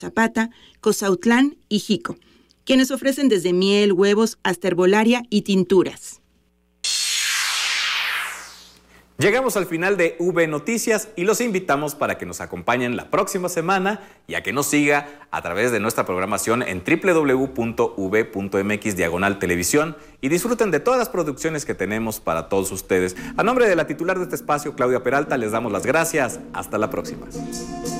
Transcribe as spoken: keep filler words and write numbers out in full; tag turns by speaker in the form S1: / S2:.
S1: Zapata, Cozautlán y Jico, quienes ofrecen desde miel, huevos hasta herbolaria y tinturas.
S2: Llegamos al final de V Noticias y los invitamos para que nos acompañen la próxima semana y a que nos siga a través de nuestra programación en doble u doble u doble u punto v punto m x diagonal televisión y disfruten de todas las producciones que tenemos para todos ustedes. A nombre de la titular de este espacio, Claudia Peralta, les damos las gracias. Hasta la próxima.